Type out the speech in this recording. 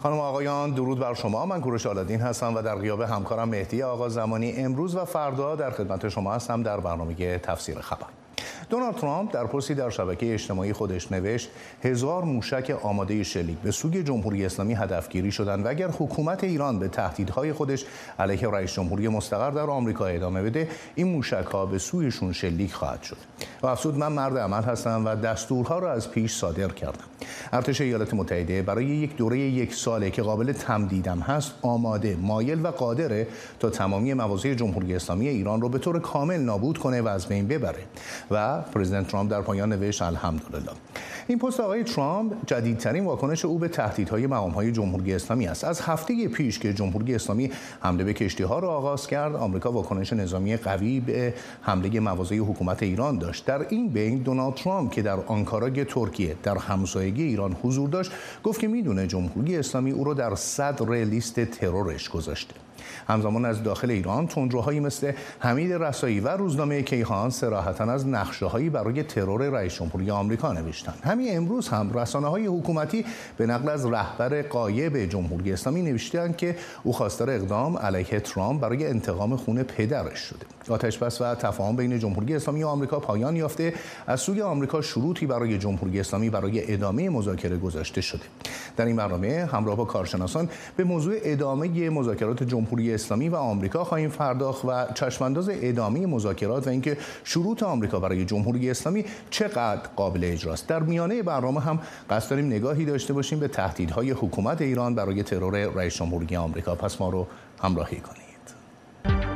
خانم و آقایان، درود بر شما. من کوروش آل‌الدین هستم و در غیاب همکارم مهدی آقازمانی امروز و فردا در خدمت شما هستم در برنامه تفسیر خبر. دونالد ترامپ در پستی در شبکه اجتماعی خودش نوشت 1000 موشک آماده شلیک به سوی جمهوری اسلامی هدفگیری شدند و اگر حکومت ایران به تهدیدهای خودش علیه رئیس جمهوری مستقر در آمریکا ادامه بده، این موشک‌ها به سویشون شلیک خواهد شد. و افزود من مرد عمل هستم و دستورها را از پیش صادر کردم. ارتش ایالات متحده برای یک دوره 1 ساله که قابل تمدیدم هست آماده، مایل و قادره تا تمامی مواضع جمهوری اسلامی ایران رو به طور کامل نابود کنه و از بین ببره. و پرزیدنت ترامپ در پایان نوشت الحمدلله. این پست آقای ترامپ جدیدترین واکنش او به تهدیدهای مقام‌های جمهوری اسلامی است. از هفته پیش که جمهوری اسلامی حمله به کشتی‌ها را آغاز کرد، آمریکا واکنش نظامی قوی به حمله مواضع حکومت ایران داشت. در این بین دونالد ترامپ که در آنکارا ترکیه در همسایگی ایران حضور داشت، گفت که میدونه جمهوری اسلامی او را در صدر لیست ترورش گذاشته. همزمان از داخل ایران تندروهایی مثل حمید رسایی و روزنامه کیهان صراحتاً از نقشه‌هایی برای ترور رئیس جمهوری آمریکا نوشتند. همین امروز هم رسانه‌های حکومتی به نقل از رهبر غایب جمهوری اسلامی نوشتند که او خواستار اقدام علیه ترامپ برای انتقام خون پدرش شده. آتش‌بس و تفاهم بین جمهوری اسلامی و آمریکا پایان یافته. از سوی آمریکا شروطی برای جمهوری اسلامی برای ادامه مذاکره گذاشته شده. در این برنامه همراه با کارشناسان به موضوع ادامه مذاکرات جمهوری اسلامی و آمریکا خواهیم پرداخت و چشمانداز ادامه مذاکرات و اینکه شروط آمریکا برای جمهوری اسلامی چقدر قابل اجراست. در میانه برنامه هم قصد داریم نگاهی داشته باشیم به تهدیدهای حکومت ایران برای ترور رئیس جمهوری آمریکا. پس ما رو همراهی کنید.